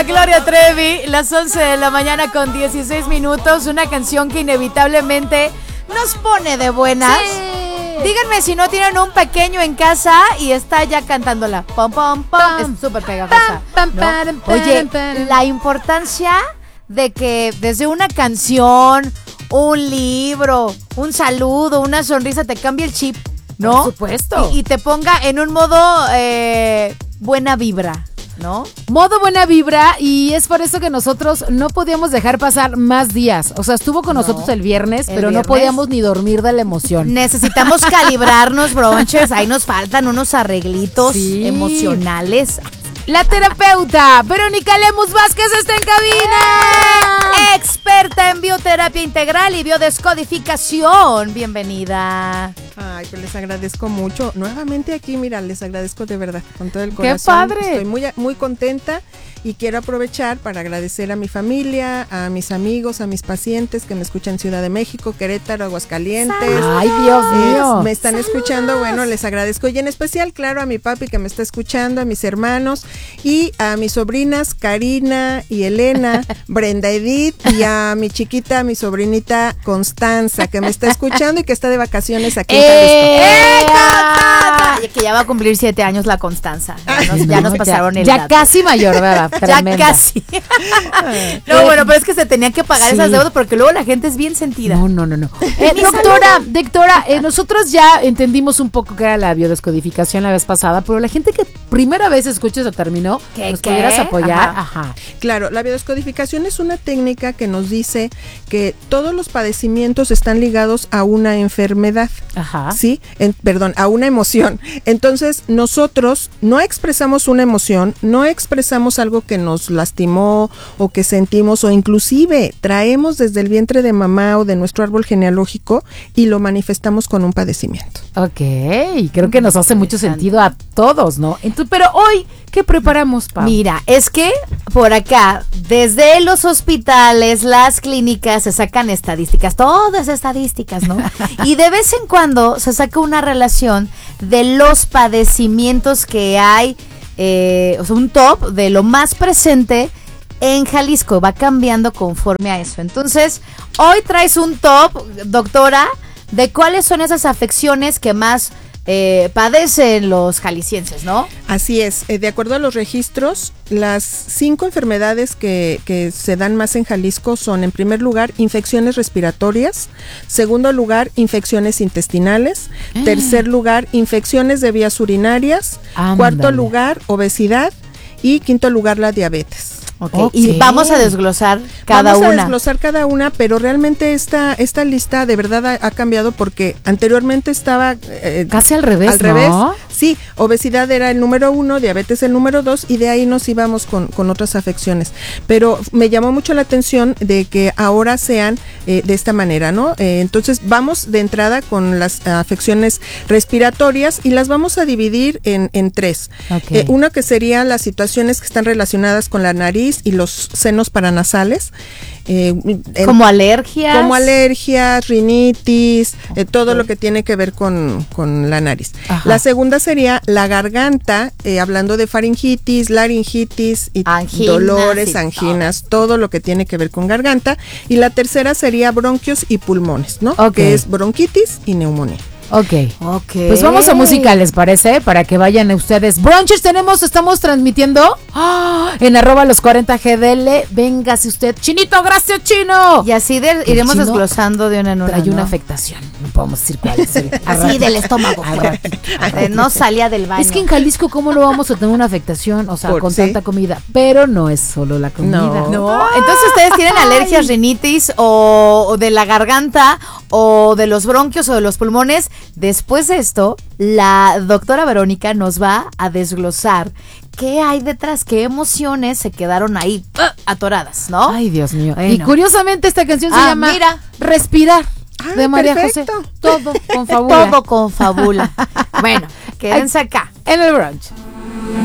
a Gloria Trevi, las 11 de la mañana con 16 minutos, una canción que inevitablemente nos pone de buenas. Sí. Díganme si no tienen un pequeño en casa y está ya cantándola. Pom, pom, pom. Es súper pegajosa, ¿no? Oye, la importancia de que desde una canción, un libro, un saludo, una sonrisa te cambie el chip, ¿no? Por supuesto. Y te ponga en un modo buena vibra, ¿no? Modo buena vibra, y es por eso que nosotros no podíamos dejar pasar más días. O sea, estuvo con nosotros el viernes, pero no podíamos ni dormir de la emoción. Necesitamos calibrarnos, bronches. Ahí nos faltan unos arreglitos emocionales. La terapeuta Verónica Lemus Vázquez está en cabina. Experta en bioterapia integral y biodescodificación. Bienvenida. Ay, pues les agradezco mucho. Nuevamente aquí, mira, les agradezco de verdad, con todo el corazón. ¡Qué padre! Estoy muy contenta y quiero aprovechar para agradecer a mi familia, a mis amigos, a mis pacientes que me escuchan en Ciudad de México, Querétaro, Aguascalientes. ¡Ay, Dios mío! Me están escuchando, bueno, les agradezco. Y en especial, claro, a mi papi que me está escuchando, a mis hermanos y a mis sobrinas Karina y Elena, Brenda Edith, y a mi chiquita, mi sobrinita Constanza, que me está escuchando y que está de vacaciones aquí en Jalisco. Que ya va a cumplir 7 años la Constanza. Ya nos pasaron el ya dato. Casi mayor, ¿verdad? Tremenda. Ya casi. No, bueno, pero es que se tenía que pagar esas deudas porque luego la gente es bien sentida. No. Doctora, nosotros ya entendimos un poco qué era la biodescodificación la vez pasada, pero la gente que primera vez escucha ese término, ¿nos pudieras apoyar? Ajá. Claro, la biodescodificación es una técnica que nos dice que todos los padecimientos están ligados a una enfermedad. Ajá. ¿Sí? A una emoción. Entonces, nosotros no expresamos una emoción, no expresamos algo que nos lastimó o que sentimos, o inclusive traemos desde el vientre de mamá o de nuestro árbol genealógico y lo manifestamos con un padecimiento. Ok, creo que nos hace mucho sentido a todos, ¿no? Entonces, pero hoy, ¿qué preparamos, Pau? Mira, es que por acá, desde los hospitales, las clínicas, se sacan estadísticas, todas estadísticas, ¿no? Y de vez en cuando se saca una relación de los padecimientos que hay, o sea, un top de lo más presente en Jalisco, va cambiando conforme a eso. Entonces, hoy traes un top, doctora, de cuáles son esas afecciones que más padecen los jaliscienses, ¿no? Así es, de acuerdo a los registros, las 5 enfermedades que se dan más en Jalisco son, en primer lugar, infecciones respiratorias, segundo lugar, infecciones intestinales, tercer lugar, infecciones de vías urinarias, cuarto lugar, obesidad y quinto lugar, la diabetes. Okay. Y vamos a desglosar cada una. Vamos a desglosar cada una, pero realmente esta lista de verdad ha cambiado porque anteriormente estaba casi al revés, ¿no? Sí, obesidad era el número 1, diabetes el número 2 y de ahí nos íbamos con otras afecciones. Pero me llamó mucho la atención de que ahora sean de esta manera, ¿no? Entonces vamos de entrada con las afecciones respiratorias y las vamos a dividir en 3. Okay. Una que serían las situaciones que están relacionadas con la nariz y los senos paranasales. Como alergias. Como alergias, rinitis, todo lo que tiene que ver con la nariz. Ajá. La segunda sería la garganta, hablando de faringitis, laringitis y dolores, anginas, todo lo que tiene que ver con garganta. Y la tercera sería bronquios y pulmones, ¿no? Okay. Que es bronquitis y neumonía. Ok. Pues vamos a música, ¿les parece? Para que vayan ustedes. Brunches estamos transmitiendo en @los40GDL. Véngase usted. Chinito, gracias, Chino. Y así iremos desglosando de una en una. Hay una afectación, no podemos decir cuál es. Así del estómago. No salía del baño. Es que en Jalisco, ¿cómo no vamos a tener una afectación? O sea, con tanta comida. Pero no es solo la comida. No. Entonces ustedes tienen alergias, rinitis o de la garganta o de los bronquios o de los pulmones. Después de esto, la doctora Verónica nos va a desglosar qué hay detrás, qué emociones se quedaron ahí atoradas, ¿no? Ay, Dios mío. Bueno. Y curiosamente esta canción se llama Respirar, de María perfecto. José. Todo con fabula. Todo con fabula. Bueno, quédense acá en el brunch.